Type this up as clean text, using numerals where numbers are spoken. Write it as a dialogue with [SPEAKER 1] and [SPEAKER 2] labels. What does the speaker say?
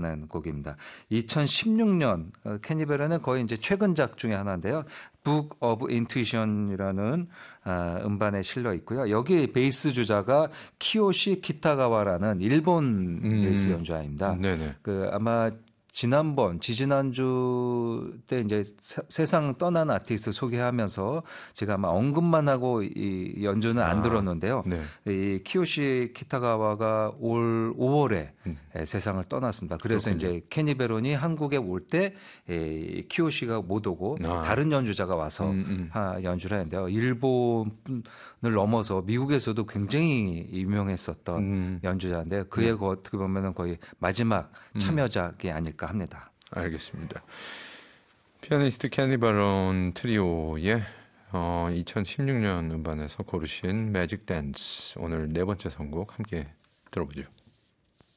[SPEAKER 1] Baron이라는 곡입니다. 2016년 캐니베런은 거의 이제 최근작 중에 하나인데요. Book of Intuition이라는 음반에 실려 있고요. 여기 베이스 주자가 키요시 키타가와라는 일본 베이스 연주자입니다.
[SPEAKER 2] 네네.
[SPEAKER 1] 아마 지지난주 때 이제 세상 떠난 아티스트 소개하면서 제가 아마 언급만 하고 이 연주는 안 들었는데요.
[SPEAKER 2] 네.
[SPEAKER 1] 이 키요시 키타가와가 올 5월에 세상을 떠났습니다. 그래서
[SPEAKER 2] 그렇군요.
[SPEAKER 1] 이제 케니 베론이 한국에 올 때 키요시가 못 오고 다른 연주자가 와서 연주를 했는데요. 일본을 넘어서 미국에서도 굉장히 유명했었던 연주자인데 그의 어떻게 보면은 거의 마지막 참여작이 아닐까 합니다.
[SPEAKER 2] 알겠습니다. 피아니스트 케니 바론 트리오의 2016년 음반에서 고르신 매직 댄스 오늘 네 번째 선곡 함께 들어보죠.